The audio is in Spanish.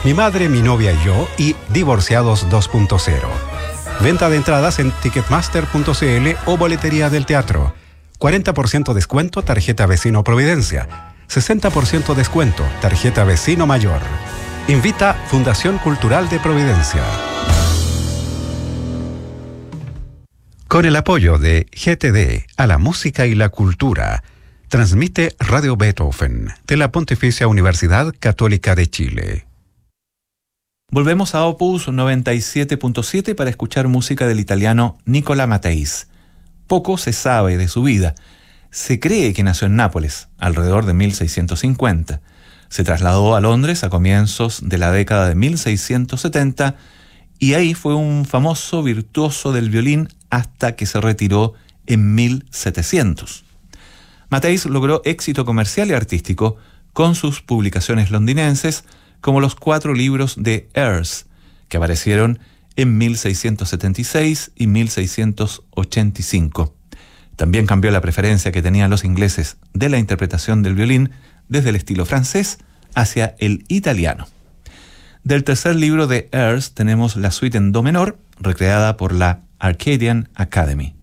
Mi madre, mi novia y yo y Divorciados 2.0. Venta de entradas en ticketmaster.cl o boletería del teatro. 40% descuento tarjeta Vecino Providencia. 60% descuento tarjeta Vecino Mayor. Invita Fundación Cultural de Providencia. Con el apoyo de GTD a la música y la cultura, transmite Radio Beethoven de la Pontificia Universidad Católica de Chile. Volvemos a Opus 97.7 para escuchar música del italiano Nicola Matteis. Poco se sabe de su vida. Se cree que nació en Nápoles, alrededor de 1650. Se trasladó a Londres a comienzos de la década de 1670 y ahí fue un famoso virtuoso del violín hasta que se retiró en 1700. Matteis logró éxito comercial y artístico con sus publicaciones londinenses, como los 4 libros de Airs, que aparecieron en 1676 y 1685. También cambió la preferencia que tenían los ingleses de la interpretación del violín desde el estilo francés hacia el italiano. Del tercer libro de Airs tenemos la suite en do menor, recreada por la Arcadian Academy.